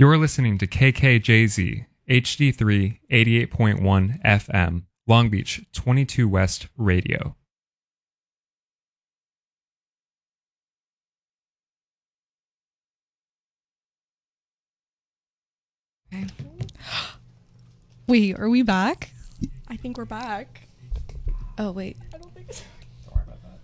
You're listening to KKJZ, HD3 88.1 FM, Long Beach 22 West Radio. Okay. Wait, are we back? I think we're back. Oh, wait. I don't think so. Don't worry about that.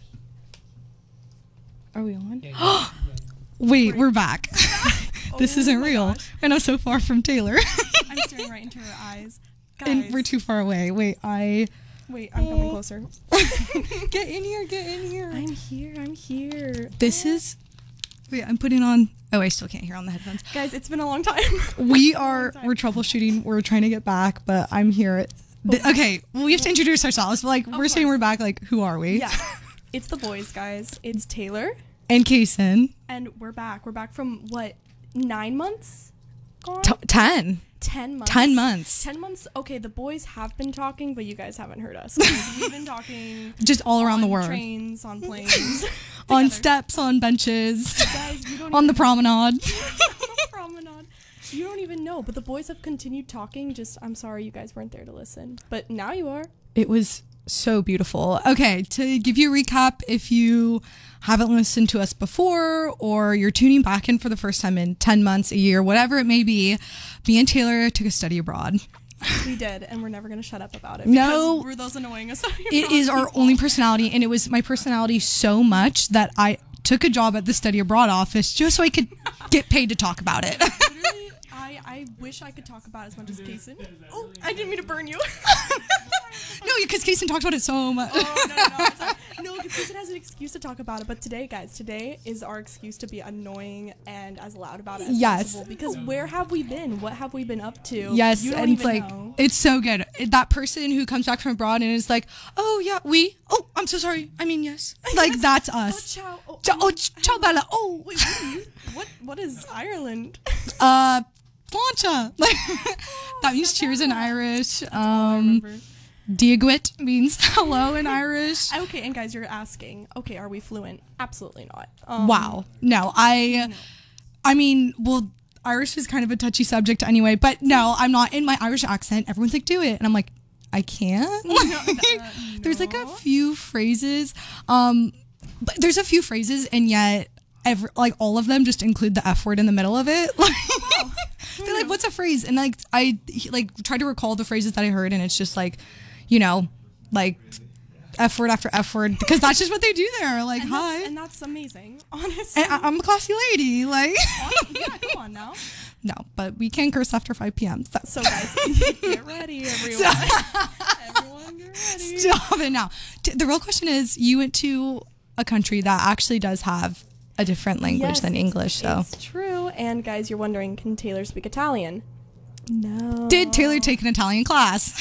Are we on? Yeah. Wait, we're back. This isn't my real. gosh. And I'm so far from Taylor. I'm staring right into her eyes. Guys. And we're too far away. Wait, Wait, I'm coming closer. Get in here, get in here. I'm here. This is... Wait, I'm putting on... Oh, I still can't hear on the headphones. Guys, it's been a long time. We're troubleshooting. We're trying to get back, but I'm here. Okay, well, we have to introduce ourselves. But like, we're saying we're back. Like, who are we? Yeah. It's the boys, guys. It's Taylor. And Kaysen. And we're back. We're back from, what, 9 months? Gone? 10. 10 months. 10 months. 10 months. Okay, the boys have been talking, but you guys haven't heard us. We've been talking Just all around the on world. trains, on planes. On together. steps, on benches, Guys, you don't on the even- promenade. promenade. You don't even know, but the boys have continued talking. Just, I'm sorry you guys weren't there to listen, but now you are. It was so beautiful. Okay, to give you a recap, if you haven't listened to us before or you're tuning back in for the first time in 10 months, a year, whatever it may be, me and Taylor took a study abroad. We did, and we're never going to shut up about it. No. Because we're those annoying aside. It is our only personality, and it was my personality so much that I took a job at the study abroad office just so I could get paid to talk about it. Literally, I wish I could talk about it as much as Kaysen. Oh, I didn't mean to burn you. No, because Kaysen talks about it so much. Oh, no, I'm sorry. No, Kaysen has an excuse to talk about it, but today, guys, today is our excuse to be annoying and as loud about it as possible. Because where have we been? What have we been up to? Yes, you don't and it's even like, know. it's so good. That person who comes back from abroad and is like, oh, yeah, I'm so sorry. I mean, yes. Like, that's Oh, us. ciao. Ciao, Bella. Oh, Wait, what is Ireland? Plancha. Like, that means cheers in Irish. I remember. Diaguit means hello in Irish. Okay, and guys, you're asking, okay, are we fluent? Absolutely not. Wow. No, I mean, well, Irish is kind of a touchy subject anyway, but no, I'm not in my Irish accent. Everyone's like, do it. And I'm like, I can't. There's like a few phrases. But there's a few phrases, and yet all of them just include the F word in the middle of it. They're like, what's a phrase? And like, I try to recall the phrases that I heard, and it's just like, you know, like F word after F word, because that's just what they do there. Like, hi. And that's amazing, honestly. And I'm a classy lady. Like, Yeah, come on now. no, but we can curse after 5 p.m. So guys, get ready, everyone. Everyone get ready. Stop it now. The real question is, you went to a country that actually does have a different language than English, so. It's true. And guys, you're wondering, can Taylor speak Italian? No. Did Taylor take an Italian class?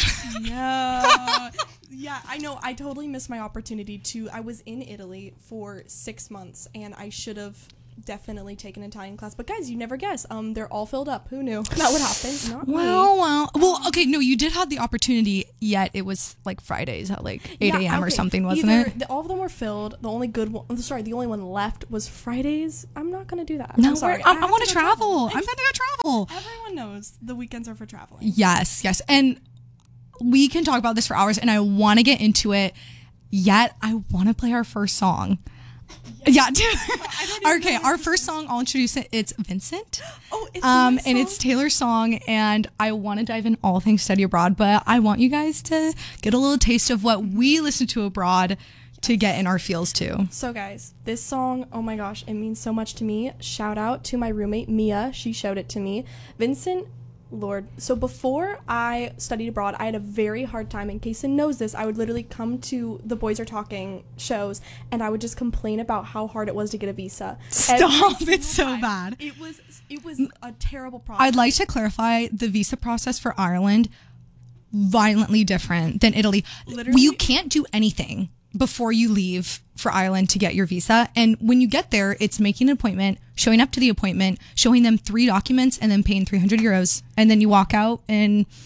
No. Yeah, I know. I totally missed my opportunity I was in Italy for 6 months, and I should have definitely taken an Italian class. But guys, you never guess. They're all filled up. Who knew that would happen? Not me. Well, okay, no, you did have the opportunity, yet it was like Fridays at like 8 a.m. or something, wasn't it? All of them were filled. The only good one, the only one left was Fridays. I'm not going to do that. No, I'm sorry. I have want to go travel. I'm going to go travel. Everyone knows the weekends are for traveling. Yes. And we can talk about this for hours, and I want to get into it, yet I want to play our first song. Yeah. Okay, our first song, I'll introduce it. It's Vincent. Oh, it's my song? And it's Taylor's song, and I want to dive in all things study abroad, but I want you guys to get a little taste of what we listen to abroad to get in our feels too. So guys, this song, oh my gosh, it means so much to me. Shout out to my roommate Mia. She showed it to me. Vincent, Lord. So before I studied abroad, I had a very hard time. And Kaysen knows this. I would literally come to the Boys Are Talking shows, and I would just complain about how hard it was to get a visa. Stop, Every it's so time. bad. It was a terrible process. I'd like to clarify the visa process for Ireland, violently different than Italy. Literally? You can't do anything before you leave for Ireland to get your visa. And when you get there, it's making an appointment, showing up to the appointment, showing them 3 documents, and then paying 300 euros. And then you walk out and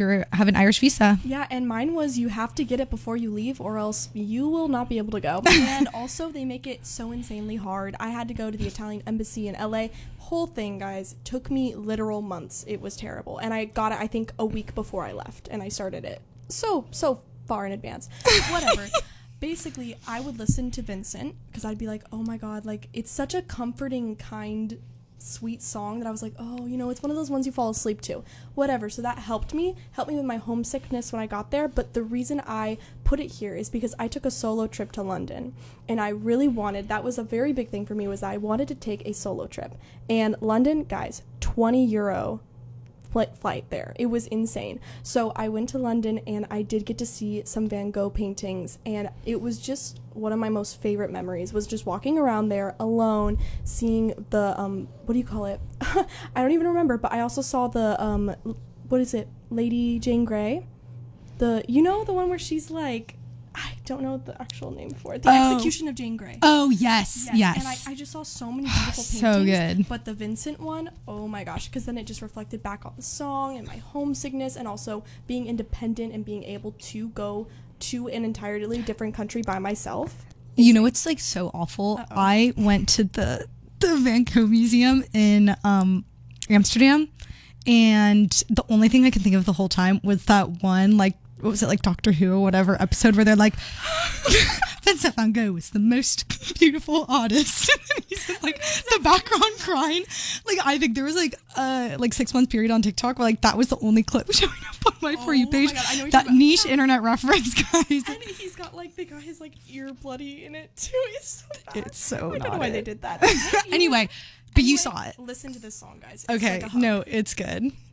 you have an Irish visa. Yeah, and mine was you have to get it before you leave or else you will not be able to go. And also they make it so insanely hard. I had to go to the Italian embassy in LA. Whole thing, guys, took me literal months. It was terrible. And I got it, I think, a week before I left, and I started it so far in advance. Whatever. Basically, I would listen to Vincent because I'd be like, oh my God, like, it's such a comforting, kind, sweet song that I was like, oh, you know, it's one of those ones you fall asleep to. Whatever. So that helped me with my homesickness when I got there. But the reason I put it here is because I took a solo trip to London, and I really wanted, that was a very big thing for me, was I wanted to take a solo trip. And London, guys, €20 flight there. It was insane. So I went to London and I did get to see some Van Gogh paintings, and it was just one of my most favorite memories was just walking around there alone, seeing the what do you call it? I don't even remember, but I also saw the what is it? Lady Jane Grey? The the one where she's like, I don't know the actual name for it. The Execution of Jane Grey. Oh, yes. And I just saw so many beautiful paintings. So good. But the Vincent one, oh my gosh, because then it just reflected back on the song and my homesickness, and also being independent and being able to go to an entirely different country by myself. You know, it's like so awful. Uh-oh. I went to the Van Gogh Museum in Amsterdam, and the only thing I can think of the whole time was that one, like, what was it, like Doctor Who or whatever episode where they're like, Vincent van Gogh is the most beautiful artist. And he's in, like, the background crying. Like, I think there was like 6 month period on TikTok where, like, that was the only clip showing up on my For You page. God, I know that niche internet reference, guys. And he's got, like, they got his, like, ear bloody in it too. It's so bad. It's so I don't know why they did that. Anyway, but you saw it. Listen to this song, guys. It's Okay, like a hug. no, it's good.